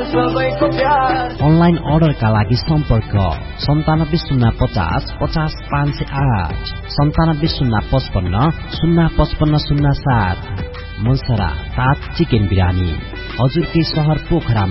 Online अर्डरका लागि सम्पर्क 9705050508 970555055507। मुलसरा 7 चिकन बिरानी हजुरकै शहर पोखरा।